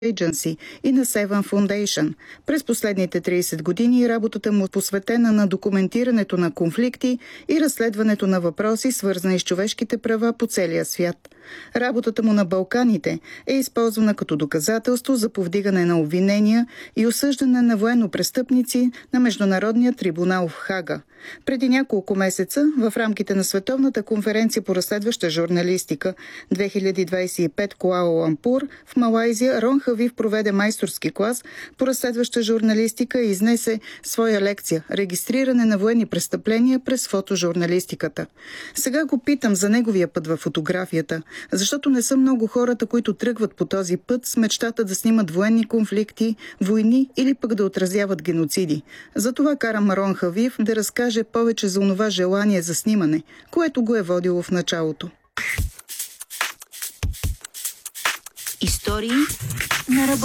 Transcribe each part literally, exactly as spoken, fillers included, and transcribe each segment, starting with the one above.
Agency и на Seven Foundation. През последните трийсет години работата му е посветена на документирането на конфликти и разследването на въпроси, свързани с човешките права по целия свят. Работата му на Балканите е използвана като доказателство за повдигане на обвинения и осъждане на военнопрестъпници на Международния трибунал в Хага. Преди няколко месеца, в рамките на Световната конференция по разследваща журналистика две хиляди двадесет и пет Куала Лумпур в Малайзия, Рон Хавив проведе майсторски клас по разследваща журналистика и изнесе своя лекция «Регистриране на военни престъпления през фотожурналистиката». Сега го питам за неговия път във фотографията, защото не са много хората, които тръгват по този път с мечтата да снимат военни конфликти, войни или пък да отразяват геноциди. Затова карам Рон Хавив да разкаже повече за онова желание за снимане, което го е водило в началото. Истории на ръба.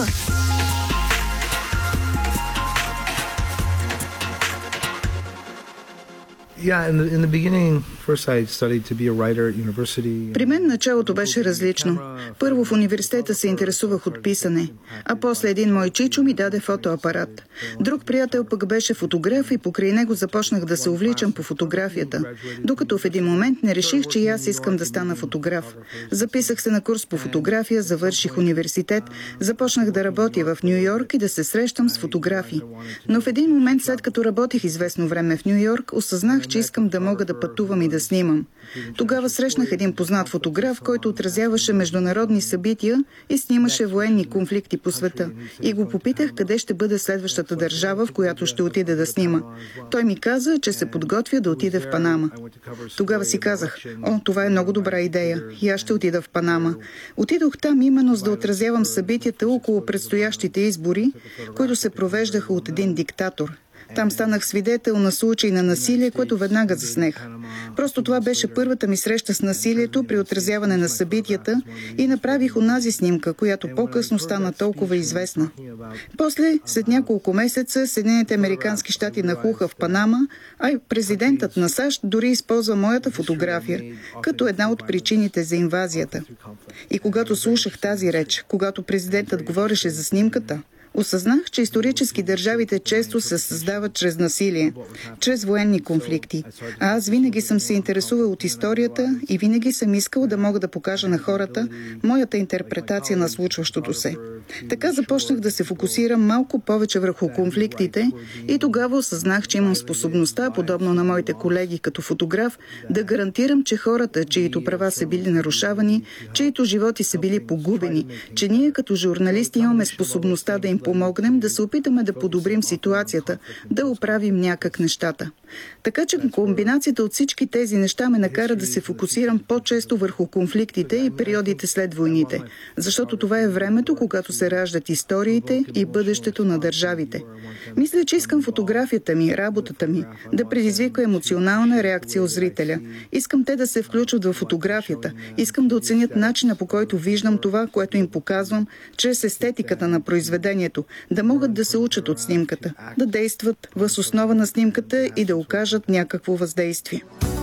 При мен началото беше различно. Първо в университета се интересувах от писане, а после един мой чичо ми даде фотоапарат. Друг приятел пък беше фотограф и покрай него започнах да се увличам по фотографията, докато в един момент не реших, че и аз искам да стана фотограф. Записах се на курс по фотография, завърших университет, започнах да работя в Ню Йорк и да се срещам с фотографи. Но в един момент, след като работих известно време в Ню Йорк, осъзнах, че искам да мога да пътувам и да снимам. Тогава срещнах един познат фотограф, който отразяваше международни събития и снимаше военни конфликти по света. И го попитах къде ще бъде следващата държава, в която ще отида да снима. Той ми каза, че се подготвя да отиде в Панама. Тогава си казах, о, това е много добра идея. И аз ще отида в Панама. Отидох там именно за да отразявам събитията около предстоящите избори, които се провеждаха от един диктатор. Там станах свидетел на случаи на насилие, което веднага заснех. Просто това беше първата ми среща с насилието при отразяване на събитията и направих онази снимка, която по-късно стана толкова известна. После, след няколко месеца, Съединените американски щати нахлуха в Панама, а и президентът на САЩ дори използва моята фотография като една от причините за инвазията. И когато слушах тази реч, когато президентът говореше за снимката, осъзнах, че исторически държавите често се създават чрез насилие, чрез военни конфликти. А аз винаги съм се интересувал от историята и винаги съм искал да мога да покажа на хората моята интерпретация на случващото се. Така започнах да се фокусирам малко повече върху конфликтите и тогава осъзнах, че имам способността, подобно на моите колеги като фотограф, да гарантирам, че хората, чието права са били нарушавани, чието животи са били погубени, че ние като журналисти имаме способността да им помогнем, да се опитаме да подобрим ситуацията, да оправим някак нещата. Така че комбинацията от всички тези неща ме накара да се фокусирам по-често върху конфликтите и периодите след войните, защото това е времето, когато се раждат историите и бъдещето на държавите. Мисля, че искам фотографията ми, работата ми да предизвиква емоционална реакция от зрителя. Искам те да се включат в фотографията. Искам да оценят начина, по който виждам това, което им показвам, чрез естетиката на произведението, да могат да се учат от снимката, да действат въз основа на снимката и да окажат някакво въздействие.